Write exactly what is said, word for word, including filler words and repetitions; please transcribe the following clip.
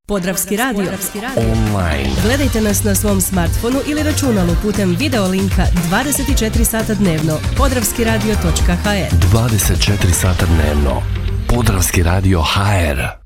Podravski radio. Online. Gledajte nas na svom smartfonu ili računalu putem video linka dvadeset četiri sata dnevno. podravski radio točka ha er dvadeset četiri sata dnevno. Podravski radio ha er.